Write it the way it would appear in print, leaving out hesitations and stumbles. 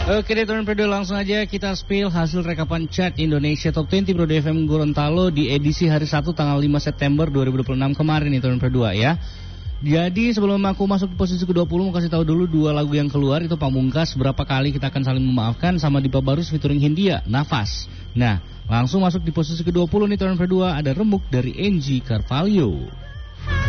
Oke deh teman Pro, langsung aja kita spill hasil rekapan chart Indonesia Top 20 Pro FM Gorontalo di edisi hari Sabtu tanggal 5 September 2026 kemarin nih teman Pro ya. Jadi sebelum aku masuk ke posisi ke-20 mau kasih tahu dulu 2 lagu yang keluar itu Pamungkas Berapa Kali Kita Akan Saling Memaafkan sama Dipa Barus featuring Hindia Nafas. Nah, langsung masuk di posisi ke-20 nih teman Pro ada Remuk dari NG Carvalho.